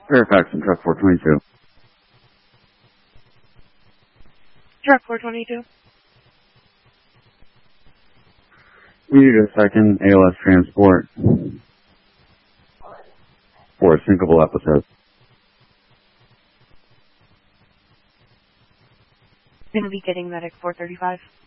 Fairfax and truck 422. Truck 422. We need a second ALS transport for a syncopal episode. Gonna be getting medic 435.